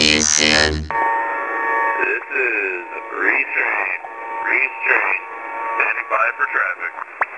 station. This is Breeze Train. Breeze Train. Standing by for traffic.